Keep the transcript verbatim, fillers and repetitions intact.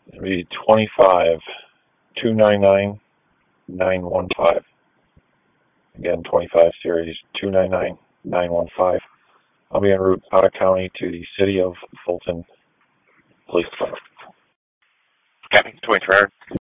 It'll be twenty-five two nine nine nine one five. Again, twenty-five series two nine nine nine one five. I'll be en route out of county to the City of Fulton Police Department. Copy, twenty-four hours.